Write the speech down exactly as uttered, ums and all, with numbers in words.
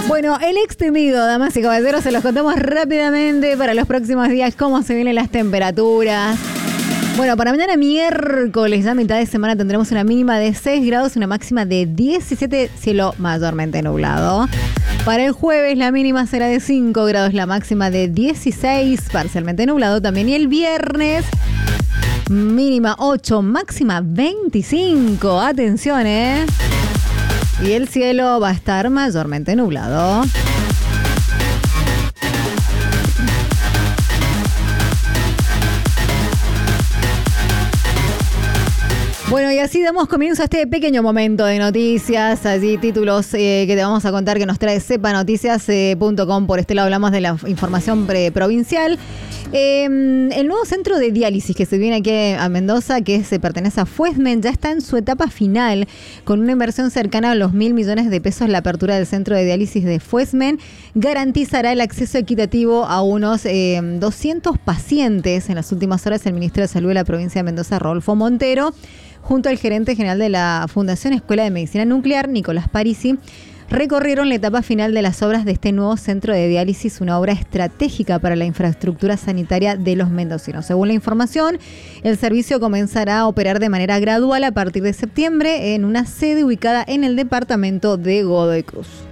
Bueno, el extendido, damas y caballeros, se los contamos rápidamente para los próximos días cómo se vienen las temperaturas. Bueno, para mañana miércoles, ya mitad de semana, tendremos una mínima de seis grados y una máxima de diecisiete, cielo mayormente nublado. Para el jueves la mínima será de cinco grados, la máxima de dieciséis, parcialmente nublado también. Y el viernes, mínima ocho, máxima veinticinco. Atención, ¿eh? Y el cielo va a estar mayormente nublado. Bueno, y así damos comienzo a este pequeño momento de noticias, allí títulos eh, que te vamos a contar que nos trae sepa noticias punto com. Por este lado hablamos de la información pre- provincial. Eh, el nuevo centro de diálisis que se viene aquí a Mendoza, que se pertenece a Fuesmen, ya está en su etapa final, con una inversión cercana a los mil millones de pesos. La apertura del centro de diálisis de Fuesmen garantizará el acceso equitativo a unos eh, doscientos pacientes. En las últimas horas, el ministro de Salud de la provincia de Mendoza, Rodolfo Montero, junto al gerente general de la Fundación Escuela de Medicina Nuclear, Nicolás Parisi, recorrieron la etapa final de las obras de este nuevo centro de diálisis, una obra estratégica para la infraestructura sanitaria de los mendocinos. Según la información, el servicio comenzará a operar de manera gradual a partir de septiembre en una sede ubicada en el departamento de Godoy Cruz.